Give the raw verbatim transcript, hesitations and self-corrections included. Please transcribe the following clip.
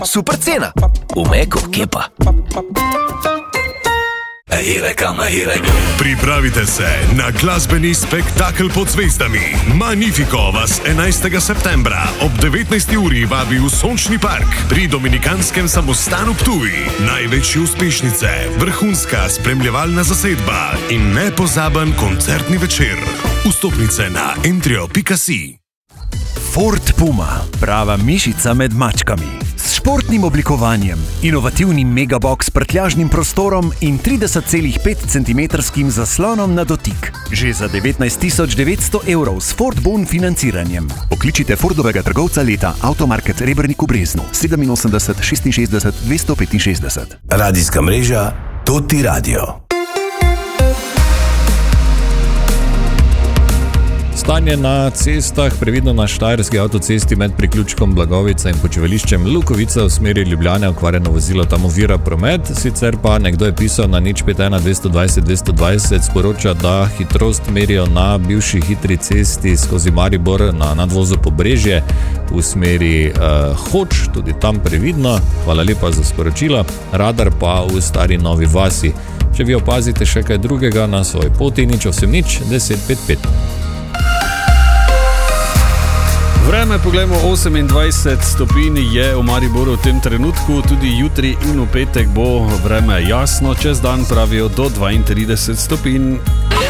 Super cena. V Meku, kje pa? Pripravite se na glasbeni spektakel pod zvezdami. Magnifico vas enajstega septembra ob devetnajsti uri vabi v Sončni park pri Dominikanskem samostanu Ptuj. Največje uspešnice, vrhunska spremljevalna zasedba in nepozaben koncertni večer. Vstopnice na entrio pika si. Ford Puma, prava mišica med mačkami. S športnim oblikovanjem, inovativnim megabox s prtljažnim prostorom in trideset celih pet centimetrskim zaslonom na dotik. Že za devetnajst tisoč devetsto evrov s Ford Bon financiranjem. Pokličite Fordovega trgovca leta Automarket Rebernik v Breznu sedeminosemdeset šestinšestdeset dvesto petinšestdeset. Radijska mreža Toti Radio. Stanje na cestah, previdno na Štajerski avtocesti med priključkom Blagovica in počivališčem Lukovica v smeri Ljubljane, okvarjeno vozilo tam ovira promet, sicer pa nekdo je pisal na nič pet ena dvesto dvajset dvesto dvajset, sporoča, da hitrost merijo na bivši hitri cesti skozi Maribor na nadvozu Pobrežje v smeri uh, Hoč, tudi tam previdno, hvala lepa za sporočilo, radar pa v Stari Novi Vasi. Če vi opazite še kaj drugega na svoji poti, nič osem nič deset pet pet. Vreme, poglejmo, osemindvajset stopinj je v Mariboru v tem trenutku, tudi jutri in v petek bo vreme jasno, čez dan pravijo do dvaintrideset stopinj.